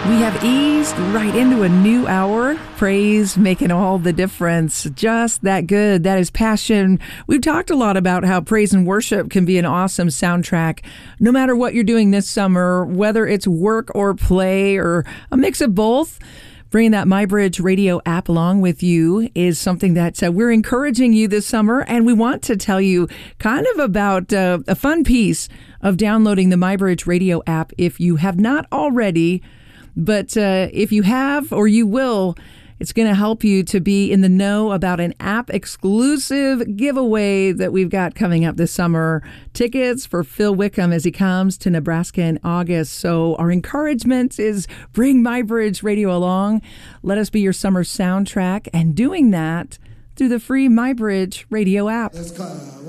We have eased right into a new hour. Praise making all the difference. Just that good. That is passion. We've talked a lot about how praise and worship can be an awesome soundtrack, no matter what you're doing this summer, whether it's work or play or a mix of both. Bringing that MyBridge Radio app along with you is something that we're encouraging you this summer, and we want to tell you kind of about a fun piece of downloading the MyBridge Radio app if you have not already. But if you have or you will, it's going to help you to be in the know about an app-exclusive giveaway that we've got coming up this summer. Tickets for Phil Wickham as he comes to Nebraska in August. So our encouragement is bring MyBridge Radio along. Let us be your summer soundtrack. And doing that through the free MyBridge Radio app.